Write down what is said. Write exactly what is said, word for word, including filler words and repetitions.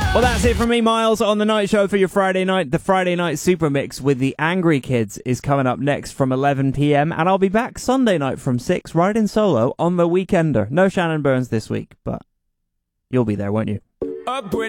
Well, that's it from me, Miles, on the night show for your Friday night. The Friday night super mix with the Angry Kids is coming up next from eleven p.m. and I'll be back Sunday night from six, riding solo on the Weekender. No Shannon Burns this week, but you'll be there, won't you? Up with